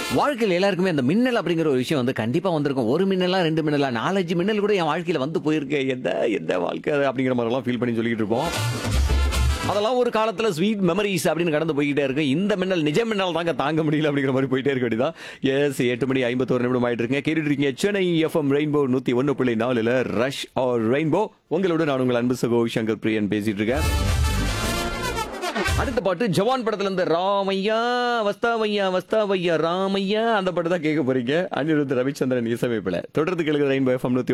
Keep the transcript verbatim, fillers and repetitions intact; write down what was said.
வாழ்க்கையில் எல்லாருக்குமே அந்த மின்னல் அப்படிங்கிற ஒரு விஷயம் வந்து கண்டிப்பா வந்திருக்கும். ஒரு மின்னலா, ரெண்டு மின்னலா, நாலு, அஞ்சு மின்னல் கூட என் வாழ்க்கையில வந்து போயிருக்கு. எந்த எந்த வாழ்க்கை அது அப்படிங்கிற மாதிரிலாம் ஃபீல் பண்ணி சொல்லிட்டு இருப்போம். அதெல்லாம் ஒரு காலத்துல ஸ்வீட் மெமரீஸ் அப்படின்னு கடந்து போய்கிட்டே இருக்கு. இந்த மின்னல் நிஜ மின்னல் தாங்க தாங்க முடியல அப்படிங்கிற மாதிரி போயிட்டே இருக்க வேண்டியதான். எஸ் எட்டு மணி ஐம்பத்தொரு நிமிடம் ஆயிட்டு இருக்குங்க. கேட்டுட்டு இருக்கீங்க சென்னை எஃப்எம் ரெயின்போ நூத்தி ஒன்னு புள்ளி நாலுல ரஷ் ஆர் ரெயின்போ. உங்களோட நான் உங்கள் அன்பு சகோ சங்கர் பிரியன் பேசிட்டு இருக்கேன். அடுத்த பாட்டு ஜவான் படத்துல இருந்து ராமையா வஸ்தாவையா வஸ்தாவையா ராமையா அந்த பாட்டு தான் கேட்க போறீங்க. அனிருத் ரவிச்சந்திரன் இசையமைப்புல தொடர்ந்து கேளுங்க ரெயின்போ எஃப்எம் நூத்தி